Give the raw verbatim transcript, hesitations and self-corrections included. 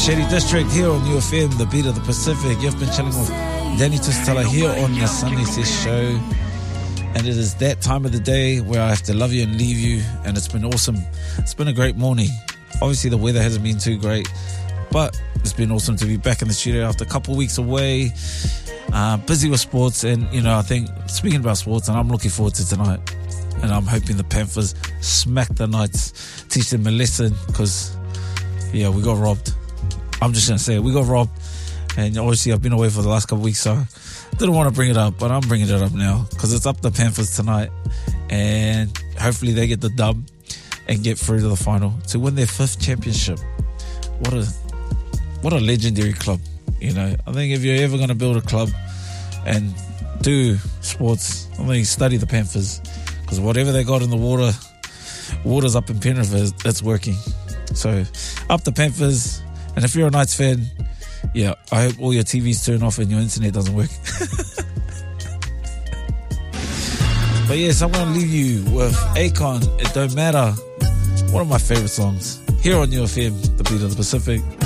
Shady District here on U F M, the beat of the Pacific. You've been chilling with Danny Tusitala here on the Sunday Sesh Show. And it is that time of the day where I have to love you and leave you. And it's been awesome. It's been a great morning. Obviously, the weather hasn't been too great, but it's been awesome to be back in the studio after a couple of weeks away. Uh, busy with sports. And, you know, I think, speaking about sports, and I'm looking forward to tonight. And I'm hoping the Panthers smack the Knights, teach them a lesson, because, yeah, we got robbed. I'm just going to say it. We got robbed. And obviously, I've been away for the last couple of weeks, so I didn't want to bring it up, but I'm bringing it up now because it's up to the Panthers tonight. And hopefully they get the dub and get through to the final to win their fifth championship. What a what a legendary club. You know, I think if you're ever going to build a club and do sports, I think study the Panthers, because whatever they got in the water, water's up in Penrith, it's working. So, up the Panthers. And if you're a Knights fan, yeah, I hope all your T Vs turn off and your internet doesn't work. But yes, I'm going to leave you with Akon, It Don't Matter. One of my favorite songs here on U F M, the beat of the Pacific.